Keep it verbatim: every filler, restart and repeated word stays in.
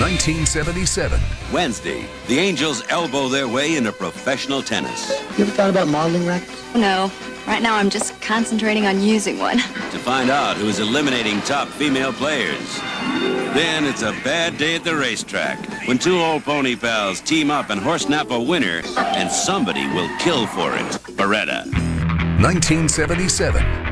nineteen seventy-seven. Wednesday, the Angels elbow their way into professional tennis. You ever thought about modeling rackets? No. Right now, I'm just concentrating on using one. To find out who's eliminating top female players. Then it's a bad day at the racetrack when two old pony pals team up and horse nap a winner, and somebody will kill for it. Beretta. nineteen seventy-seven.